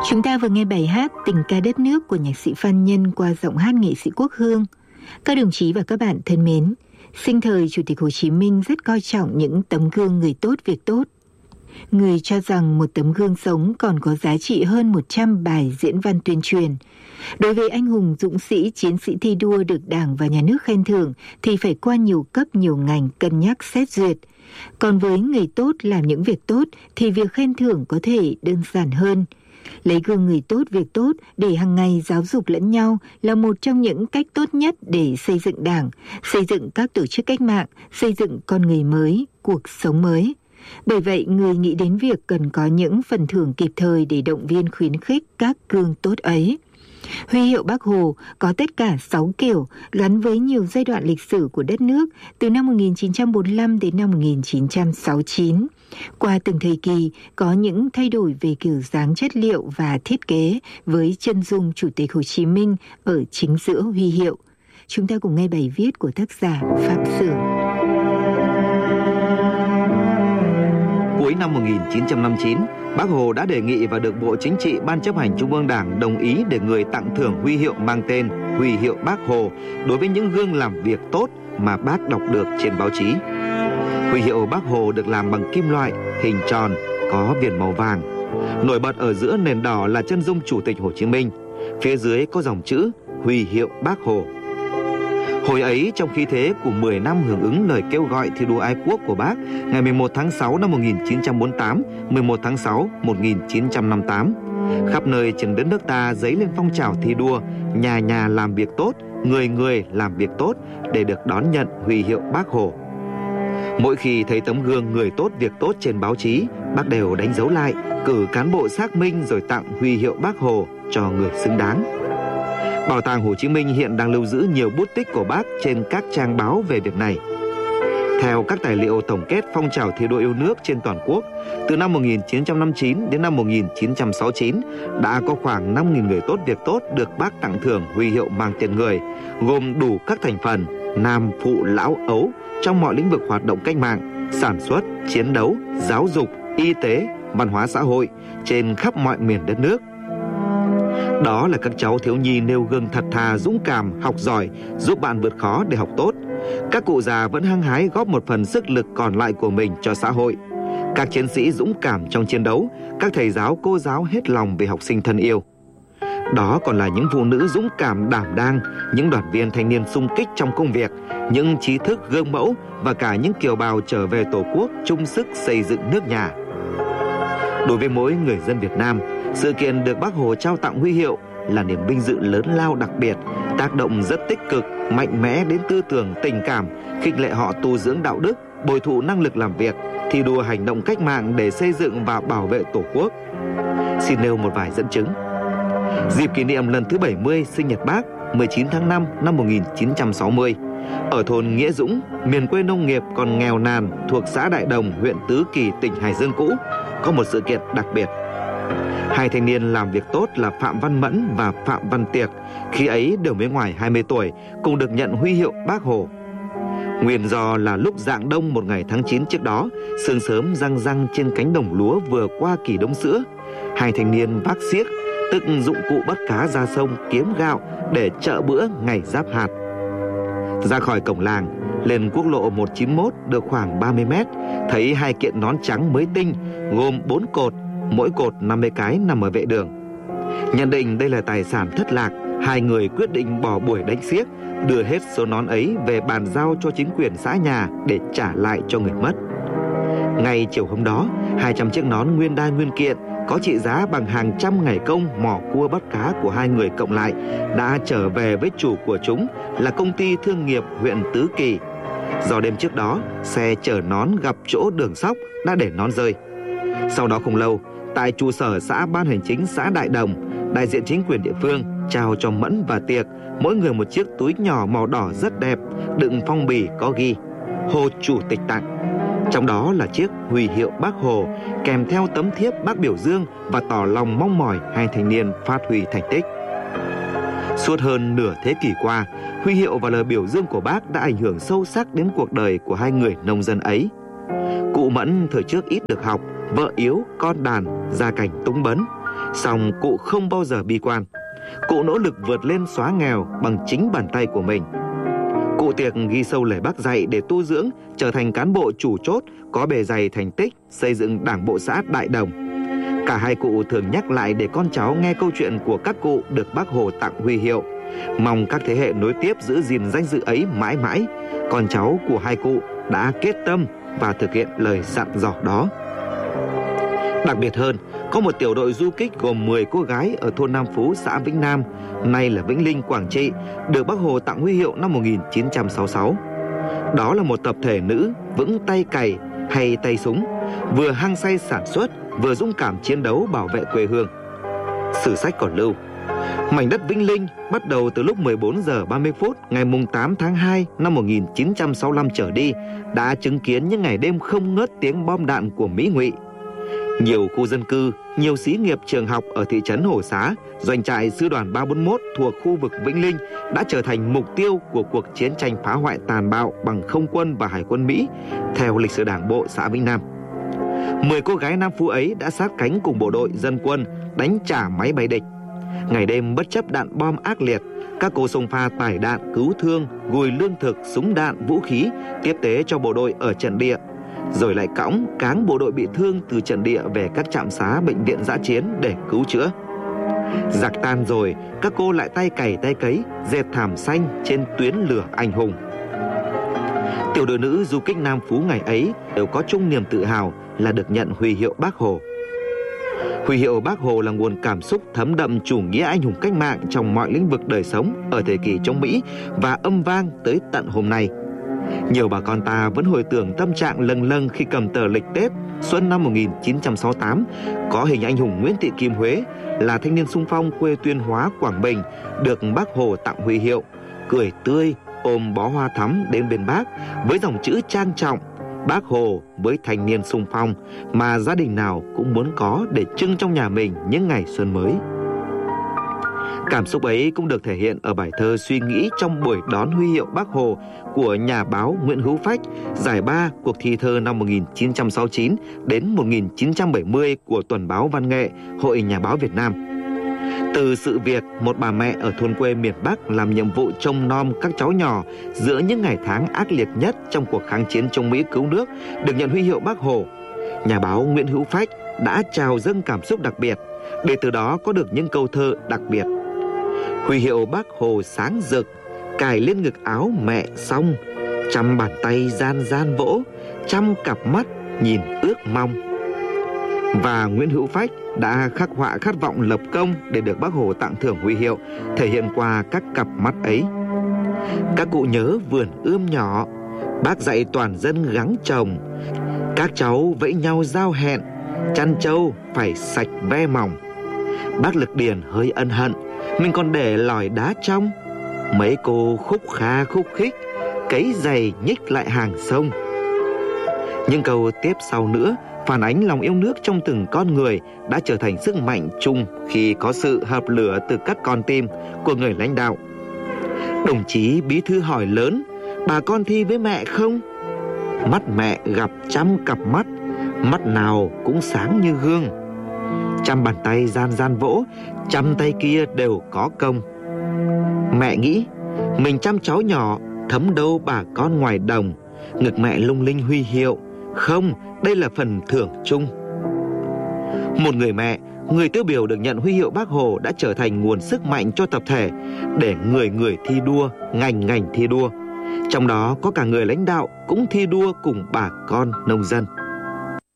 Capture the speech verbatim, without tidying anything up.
Chúng ta vừa nghe bài hát Tình ca đất nước của nhạc sĩ Phan Nhân qua giọng hát nghệ sĩ Quốc Hương. Các đồng chí và các bạn thân mến, sinh thời Chủ tịch Hồ Chí Minh rất coi trọng những tấm gương người tốt việc tốt. Người cho rằng một tấm gương sống còn có giá trị hơn một trăm bài diễn văn tuyên truyền. Đối với anh hùng dũng sĩ, chiến sĩ thi đua được Đảng và Nhà nước khen thưởng thì phải qua nhiều cấp nhiều ngành cân nhắc xét duyệt. Còn với người tốt làm những việc tốt thì việc khen thưởng có thể đơn giản hơn. Lấy gương người tốt việc tốt để hàng ngày giáo dục lẫn nhau là một trong những cách tốt nhất để xây dựng Đảng, xây dựng các tổ chức cách mạng, xây dựng con người mới, cuộc sống mới. Bởi vậy, người nghĩ đến việc cần có những phần thưởng kịp thời để động viên khuyến khích các gương tốt ấy. Huy hiệu Bác Hồ có tất cả sáu kiểu gắn với nhiều giai đoạn lịch sử của đất nước từ năm một nghìn chín trăm bốn mươi lăm đến năm một nghìn chín trăm sáu mươi chín. Qua từng thời kỳ có những thay đổi về kiểu dáng, chất liệu và thiết kế với chân dung Chủ tịch Hồ Chí Minh ở chính giữa huy hiệu. Chúng ta cùng nghe bài viết của tác giả Phạm Sưởng. Cuối năm một nghìn chín trăm năm mươi chín, Bác Hồ đã đề nghị và được Bộ Chính trị, Ban Chấp hành Trung ương Đảng đồng ý để người tặng thưởng huy hiệu mang tên Huy hiệu Bác Hồ đối với những gương làm việc tốt mà Bác đọc được trên báo chí. Huy hiệu Bác Hồ được làm bằng kim loại, hình tròn, có viền màu vàng. Nổi bật ở giữa nền đỏ là chân dung Chủ tịch Hồ Chí Minh. Phía dưới có dòng chữ Huy hiệu Bác Hồ. Hồi ấy, trong khí thế của mười năm hưởng ứng lời kêu gọi thi đua ái quốc của Bác, ngày mười một tháng sáu năm một nghìn chín trăm bốn mươi tám, mười một tháng sáu năm một nghìn chín trăm năm mươi tám, khắp nơi trên đất nước ta dấy lên phong trào thi đua, nhà nhà làm việc tốt, người người làm việc tốt để được đón nhận huy hiệu Bác Hồ. Mỗi khi thấy tấm gương người tốt việc tốt trên báo chí, Bác đều đánh dấu lại, cử cán bộ xác minh rồi tặng huy hiệu Bác Hồ cho người xứng đáng. Bảo tàng Hồ Chí Minh hiện đang lưu giữ nhiều bút tích của Bác trên các trang báo về việc này. Theo các tài liệu tổng kết phong trào thi đua yêu nước trên toàn quốc, từ năm một nghìn chín trăm năm mươi chín đến năm một nghìn chín trăm sáu mươi chín, đã có khoảng năm nghìn người tốt việc tốt được Bác tặng thưởng huy hiệu mang tên người, gồm đủ các thành phần, nam, phụ, lão, ấu, trong mọi lĩnh vực hoạt động cách mạng, sản xuất, chiến đấu, giáo dục, y tế, văn hóa xã hội, trên khắp mọi miền đất nước. Đó là các cháu thiếu nhi nêu gương thật thà, dũng cảm, học giỏi, giúp bạn vượt khó để học tốt. Các cụ già vẫn hăng hái góp một phần sức lực còn lại của mình cho xã hội. Các chiến sĩ dũng cảm trong chiến đấu, các thầy giáo cô giáo hết lòng vì học sinh thân yêu. Đó còn là những phụ nữ dũng cảm đảm đang, những đoàn viên thanh niên xung kích trong công việc, những trí thức gương mẫu và cả những kiều bào trở về Tổ quốc chung sức xây dựng nước nhà. Đối với mỗi người dân Việt Nam, sự kiện được Bác Hồ trao tặng huy hiệu là niềm vinh dự lớn lao đặc biệt, tác động rất tích cực, mạnh mẽ đến tư tưởng, tình cảm, khích lệ họ tu dưỡng đạo đức, bồi thụ năng lực làm việc, thi đua hành động cách mạng để xây dựng và bảo vệ Tổ quốc. Xin nêu một vài dẫn chứng. Dịp kỷ niệm lần thứ bảy mươi sinh nhật Bác, mười chín tháng năm năm một nghìn chín trăm sáu mươi, ở thôn Nghĩa Dũng, miền quê nông nghiệp còn nghèo nàn thuộc xã Đại Đồng, huyện Tứ Kỳ, tỉnh Hải Dương cũ, có một sự kiện đặc biệt. Hai thanh niên làm việc tốt là Phạm Văn Mẫn và Phạm Văn Tiệc, khi ấy đều mới ngoài hai mươi tuổi, cùng được nhận huy hiệu Bác Hồ. Nguyên do là lúc rạng đông một ngày tháng chín trước đó, sương sớm răng răng trên cánh đồng lúa vừa qua kỳ đông sữa, hai thanh niên vác xiếc, tức dụng cụ bắt cá ra sông kiếm gạo để chợ bữa ngày giáp hạt. Ra khỏi cổng làng, lên quốc lộ một trăm chín mươi mốt được khoảng ba mươi mét, thấy hai kiện nón trắng mới tinh, gồm bốn cột, mỗi cột năm mươi cái nằm ở vệ đường. Nhận định đây là tài sản thất lạc, hai người quyết định bỏ buổi đánh xiếc, đưa hết số nón ấy về bàn giao cho chính quyền xã nhà để trả lại cho người mất. Ngay chiều hôm đó, hai trăm chiếc nón nguyên đai nguyên kiện có trị giá bằng hàng trăm ngày công mò cua bắt cá của hai người cộng lại đã trở về với chủ của chúng là công ty thương nghiệp huyện Tứ Kỳ. Do đêm trước đó, xe chở nón gặp chỗ đường sóc đã để nón rơi. Sau đó không lâu, tại trụ sở xã Ban Hành Chính xã Đại Đồng, đại diện chính quyền địa phương trao cho Mẫn và Tiệc mỗi người một chiếc túi nhỏ màu đỏ rất đẹp, đựng phong bì có ghi Hồ Chủ tịch tặng. Trong đó là chiếc huy hiệu Bác Hồ kèm theo tấm thiếp Bác biểu dương và tỏ lòng mong mỏi hai thanh niên phát huy thành tích. Suốt hơn nửa thế kỷ qua, huy hiệu và lời biểu dương của Bác đã ảnh hưởng sâu sắc đến cuộc đời của hai người nông dân ấy. Cụ Mẫn thời trước ít được học, vợ yếu, con đàn, gia cảnh túng bấn. Song cụ không bao giờ bi quan. Cụ nỗ lực vượt lên xóa nghèo bằng chính bàn tay của mình. Cụ Tiệc ghi sâu lời Bác dạy để tu dưỡng, trở thành cán bộ chủ chốt, có bề dày thành tích, xây dựng Đảng bộ xã Đại Đồng. Cả hai cụ thường nhắc lại để con cháu nghe câu chuyện của các cụ được Bác Hồ tặng huy hiệu. Mong các thế hệ nối tiếp giữ gìn danh dự ấy mãi mãi. Con cháu của hai cụ đã kết tâm và thực hiện lời dặn dò đó. Đặc biệt hơn, có một tiểu đội du kích gồm mười cô gái ở thôn Nam Phú, xã Vĩnh Nam, nay là Vĩnh Linh, Quảng Trị, được Bác Hồ tặng huy hiệu năm một nghìn chín trăm sáu mươi sáu. Đó là một tập thể nữ vững tay cày hay tay súng, vừa hăng say sản xuất, vừa dũng cảm chiến đấu bảo vệ quê hương. Sử sách còn lưu, mảnh đất Vĩnh Linh bắt đầu từ lúc mười bốn giờ ba mươi phút ngày tám tháng hai năm một nghìn chín trăm sáu mươi lăm trở đi đã chứng kiến những ngày đêm không ngớt tiếng bom đạn của Mỹ ngụy. Nhiều khu dân cư, nhiều xí nghiệp, trường học ở thị trấn Hồ Xá, doanh trại sư đoàn ba bốn mốt thuộc khu vực Vĩnh Linh đã trở thành mục tiêu của cuộc chiến tranh phá hoại tàn bạo bằng không quân và hải quân Mỹ theo lịch sử Đảng bộ xã Vĩnh Nam. Mười cô gái Nam Phú ấy đã sát cánh cùng bộ đội dân quân đánh trả máy bay địch. Ngày đêm bất chấp đạn bom ác liệt, các cô xông pha tải đạn cứu thương, gùi lương thực, súng đạn, vũ khí tiếp tế cho bộ đội ở trận địa, rồi lại cõng cáng bộ đội bị thương từ trận địa về các trạm xá, bệnh viện dã chiến để cứu chữa. Giặc tan rồi, các cô lại tay cày tay cấy, dệt thảm xanh trên tuyến lửa anh hùng. Tiểu đội nữ du kích Nam Phú ngày ấy đều có chung niềm tự hào là được nhận huy hiệu Bác Hồ. Huy hiệu Bác Hồ là nguồn cảm xúc thấm đậm chủ nghĩa anh hùng cách mạng trong mọi lĩnh vực đời sống ở thời kỳ chống Mỹ và âm vang tới tận hôm nay. Nhiều bà con ta vẫn hồi tưởng tâm trạng lâng lâng khi cầm tờ lịch Tết xuân năm một nghìn chín trăm sáu mươi tám có hình anh hùng Nguyễn Thị Kim Huế là thanh niên xung phong quê Tuyên Hóa, Quảng Bình được Bác Hồ tặng huy hiệu, cười tươi ôm bó hoa thắm đến bên Bác với dòng chữ trang trọng Bác Hồ với thanh niên xung phong mà gia đình nào cũng muốn có để trưng trong nhà mình những ngày xuân mới. Cảm xúc ấy cũng được thể hiện ở bài thơ Suy nghĩ trong buổi đón huy hiệu Bác Hồ của nhà báo Nguyễn Hữu Phách, giải ba cuộc thi thơ năm một nghìn chín trăm sáu mươi chín đến một nghìn chín trăm bảy mươi của Tuần báo Văn nghệ, Hội Nhà báo Việt Nam. Từ sự việc một bà mẹ ở thôn quê miền Bắc làm nhiệm vụ trông nom các cháu nhỏ giữa những ngày tháng ác liệt nhất trong cuộc kháng chiến chống Mỹ cứu nước được nhận huy hiệu Bác Hồ, nhà báo Nguyễn Hữu Phách đã trào dâng cảm xúc đặc biệt để từ đó có được những câu thơ đặc biệt. Huy hiệu Bác Hồ sáng rực, cài lên ngực áo mẹ xong, trăm bàn tay gian gian vỗ, trăm cặp mắt nhìn ước mong. Và Nguyễn Hữu Phách đã khắc họa khát vọng lập công để được Bác Hồ tặng thưởng huy hiệu, thể hiện qua các cặp mắt ấy. Các cụ nhớ vườn ươm nhỏ, Bác dạy toàn dân gắng trồng, các cháu vẫy nhau giao hẹn, chăn trâu phải sạch ve mỏng. Bác Lực Điền hơi ân hận, mình còn để lòi đá trong, mấy cô khúc kha khúc khích, cấy giày nhích lại hàng sông. Những câu tiếp sau nữa phản ánh lòng yêu nước trong từng con người đã trở thành sức mạnh chung khi có sự hợp lửa từ các con tim của người lãnh đạo. Đồng chí Bí thư hỏi lớn, bà con thi với mẹ không? Mắt mẹ gặp trăm cặp mắt, mắt nào cũng sáng như gương. Trăm bàn tay gian gian vỗ, trăm tay kia đều có công. Mẹ nghĩ, mình chăm cháu nhỏ, thấm đâu bà con ngoài đồng. Ngực mẹ lung linh huy hiệu, không, đây là phần thưởng chung. Một người mẹ, người tiêu biểu được nhận huy hiệu Bác Hồ đã trở thành nguồn sức mạnh cho tập thể để người người thi đua, ngành ngành thi đua. Trong đó có cả người lãnh đạo cũng thi đua cùng bà con nông dân.